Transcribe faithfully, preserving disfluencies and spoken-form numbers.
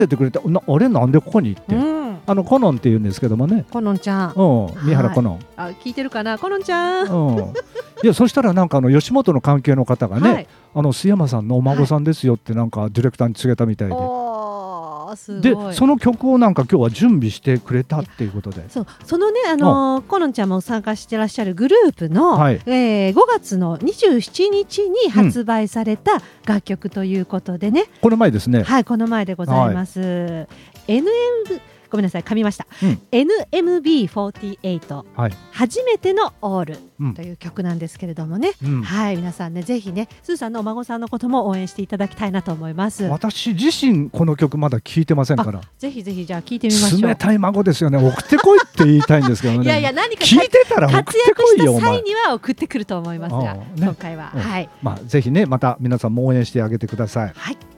出てくれて、なあれなんでここに行って、 うん、 あのコノンって言うんですけどもね、 コノンちゃん、 うん、三原コノン、 はい、あ聞いてるかなコノンちゃん、 うん、いやそしたらなんかあの吉本の関係の方がね、はい、あの須山さんのお孫さんですよってなんかディレクターに告げたみたいで、 はい、すごい。 でその曲をなんか今日は準備してくれたっていうことで、 そうそのねあのー、コノンちゃんも参加してらっしゃるグループの、はい、えー、ごがつのにじゅうしちにちに発売された楽曲ということでね、うん、 この前ですね、 はい、この前でございます、はい、エヌエム ごめんなさい噛みました、うん、エヌエムビーフォーティーエイト、はい、初めてのオールという曲なんですけれどもね、うん、はい、皆さんねぜひねスーさんのお孫さんのことも応援していただきたいなと思います。 私自身この曲まだ聴いてませんから、 ぜひぜひじゃあ聴いてみましょう。 冷たい孫ですよね、送ってこいって言いたいんですけどねいやいや何か聞いてたら送ってこいよ、 活躍した際には送ってくると思いますが、ね、今回は、うん、はい、 まあ、ぜひねまた皆さんも応援してあげてください。 はい。